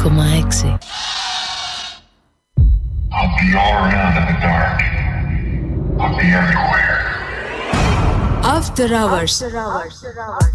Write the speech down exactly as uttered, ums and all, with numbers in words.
κόμμα έξι. I'll be all around in the dark. I'll be everywhere. After Hours. After hours.